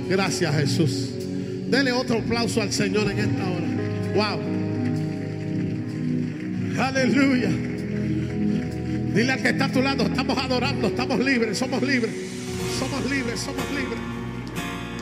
Gracias, Jesús. Dele otro aplauso al Señor en esta hora. Wow. Aleluya. Dile al que está a tu lado: estamos adorando, estamos libres, somos libres. Somos libres, somos libres.